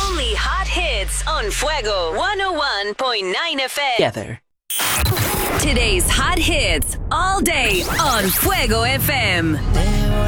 Only hot hits on Fuego 101.9 FM. Together. Today's hot hits all day on Fuego FM.